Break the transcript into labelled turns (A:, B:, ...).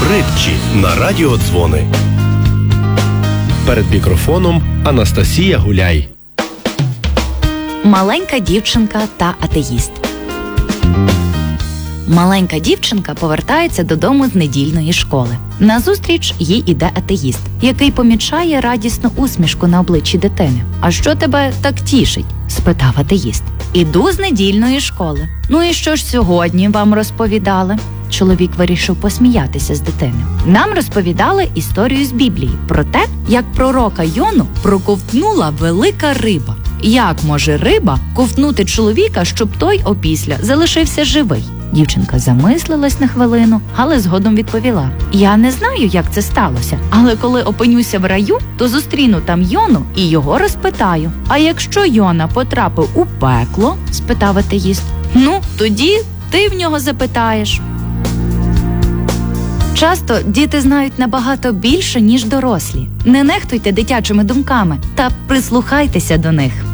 A: Притчі на радіодзвони. Перед мікрофоном Анастасія Гуляй.
B: Маленька дівчинка та атеїст. Маленька дівчинка повертається додому з недільної школи. Назустріч їй іде атеїст, який помічає радісну усмішку на обличчі дитини. «А що тебе так тішить?» – спитав атеїст. «Іду з недільної школи». «Ну і що ж сьогодні вам розповідали?» Чоловік вирішив посміятися з дитини. «Нам розповідали історію з Біблії про те, як пророка Йону проковтнула велика риба. Як може риба ковтнути чоловіка, щоб той опісля залишився живий?» Дівчинка замислилась на хвилину, але згодом відповіла: «Я не знаю, як це сталося, але коли опинюся в раю, то зустріну там Йону і його розпитаю». «А якщо Йона потрапив у пекло?» – спитав атеїст. «Ну, тоді ти в нього запитаєш». Часто діти знають набагато більше, ніж дорослі. Не нехтуйте дитячими думками та прислухайтеся до них.